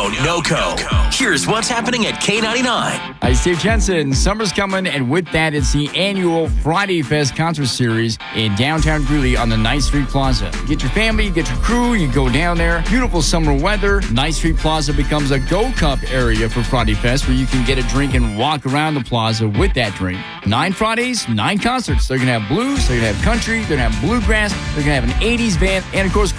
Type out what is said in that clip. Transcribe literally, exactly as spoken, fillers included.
No No Co. Here's what's happening at K ninety-nine. Hi, Steve Jensen. Summer's coming, and with that, it's the annual Friday Fest concert series in downtown Greeley on the Ninth Street Plaza. Get your family, get your crew, you go down there. Beautiful summer weather. Ninth Street Plaza becomes a Go Cup area for Friday Fest where you can get a drink and walk around the plaza with that drink. Nine Fridays, nine concerts. They're going to have blues, they're going to have country, they're going to have bluegrass, they're going to have an eighties band, and of course,